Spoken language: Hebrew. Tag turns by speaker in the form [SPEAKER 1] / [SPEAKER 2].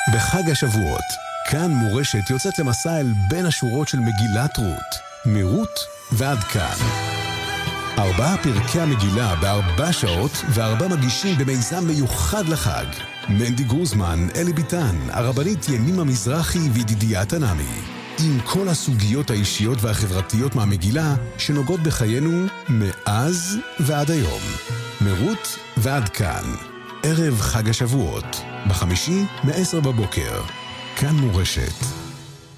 [SPEAKER 1] בחג השבועות, כאן מורשת יוצאת למסע אל בין השורות של מגילת רות, מרות ועד כאן. 4 פרקי המגילה ב4 שעות ו4 מגישים במיזם מיוחד לחג. מנדי גרוזמן, אלי ביטן, הרבנית ימימה מזרחי וידידיה תנעמי. עם כל הסוגיות האישיות והחברתיות מהמגילה שנוגעות בחיינו מאז ועד היום. מרות ועד כאן. ערב חג השבועות, בחמישי מ-10 בבוקר. כאן מורשת.